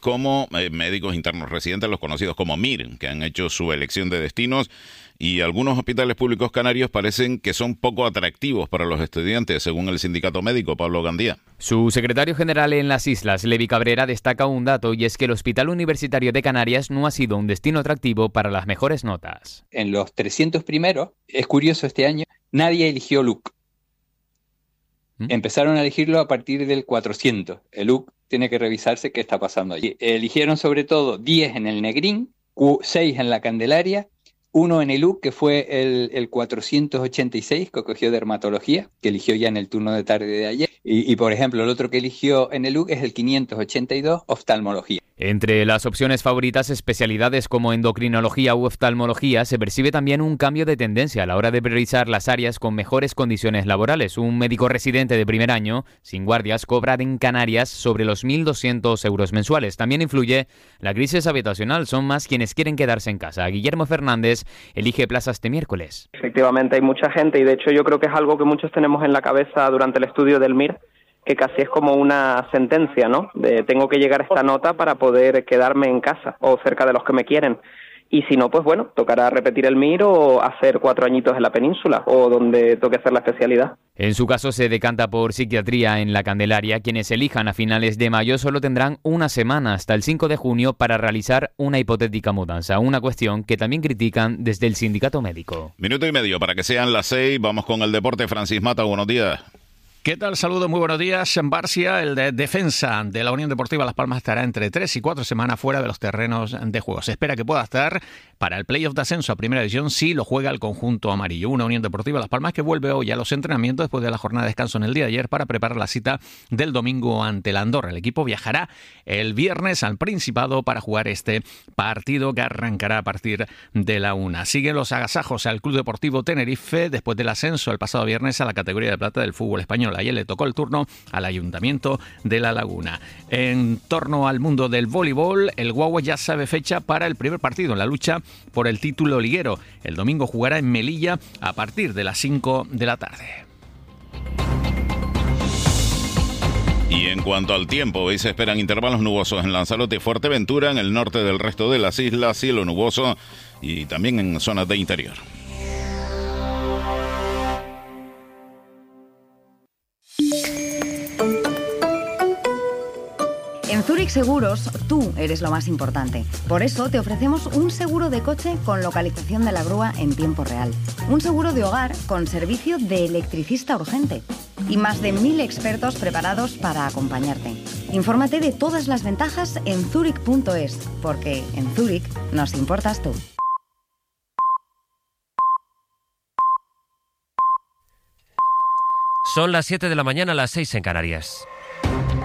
como médicos internos residentes, los conocidos como MIR, que han hecho su elección de destinos, y algunos hospitales públicos canarios parecen que son poco atractivos para los estudiantes, según el sindicato médico Pablo Gandía. Su secretario general en las islas, Levi Cabrera, destaca un dato, y es que el Hospital Universitario de Canarias no ha sido un destino atractivo para las mejores notas. En los 300 primeros, es curioso este año, nadie eligió LUC. Empezaron a elegirlo a partir del 400. El LUC tiene que revisarse qué está pasando allí. Eligieron sobre todo 10 en el Negrín, 6 en la Candelaria, 1 en el LUC, que fue el 486, que cogió dermatología, que eligió ya en el turno de tarde de ayer. Y por ejemplo, el otro que eligió en el LUC es el 582, oftalmología. Entre las opciones favoritas, especialidades como endocrinología u oftalmología, se percibe también un cambio de tendencia a la hora de priorizar las áreas con mejores condiciones laborales. Un médico residente de primer año, sin guardias, cobra en Canarias sobre los 1.200 euros mensuales. También influye la crisis habitacional. Son más quienes quieren quedarse en casa. Guillermo Fernández elige plaza este miércoles. Efectivamente, hay mucha gente, y de hecho yo creo que es algo que muchos tenemos en la cabeza durante el estudio del MIR, que casi es como una sentencia, ¿no? De tengo que llegar a esta nota para poder quedarme en casa o cerca de los que me quieren. Y si no, pues bueno, tocará repetir el MIR o hacer 4 añitos en la península o donde toque hacer la especialidad. En su caso se decanta por psiquiatría en la Candelaria. Quienes elijan a finales de mayo solo tendrán una semana hasta el 5 de junio para realizar una hipotética mudanza, una cuestión que también critican desde el sindicato médico. Minuto y medio para que sean las 6. Vamos con el deporte. Francis Mata, buenos días. ¿Qué tal? Saludos, muy buenos días. En Barcia, el de defensa de la Unión Deportiva Las Palmas estará entre 3 y 4 semanas fuera de los terrenos de juego. Se espera que pueda estar para el playoff de ascenso a Primera División si lo juega el conjunto amarillo. Una Unión Deportiva Las Palmas que vuelve hoy a los entrenamientos después de la jornada de descanso en el día de ayer para preparar la cita del domingo ante la Andorra. El equipo viajará el viernes al Principado para jugar este partido que arrancará a partir de la 1. Siguen los agasajos al Club Deportivo Tenerife después del ascenso el pasado viernes a la categoría de plata del fútbol español. Ayer le tocó el turno al Ayuntamiento de La Laguna. En torno al mundo del voleibol, el Guagua ya sabe fecha para el primer partido en la lucha por el título liguero. El domingo jugará en Melilla a partir de las 5 de la tarde. Y en cuanto al tiempo, hoy se esperan intervalos nubosos en Lanzarote y Fuerteventura, en el norte del resto de las islas, cielo nuboso y también en zonas de interior. En Zurich Seguros, tú eres lo más importante. Por eso te ofrecemos un seguro de coche con localización de la grúa en tiempo real. Un seguro de hogar con servicio de electricista urgente. Y más de 1.000 expertos preparados para acompañarte. Infórmate de todas las ventajas en zurich.es, porque en Zurich nos importas tú. Son las 7 de la mañana, las 6 en Canarias.